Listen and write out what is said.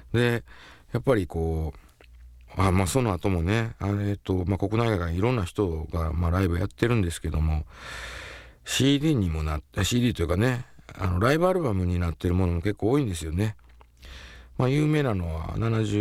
でやっぱりこうその後もね国内外いろんな人が、ライブやってるんですけども、 CD にもCD というかね、ライブアルバムになってるものも結構多いんですよね。有名なのは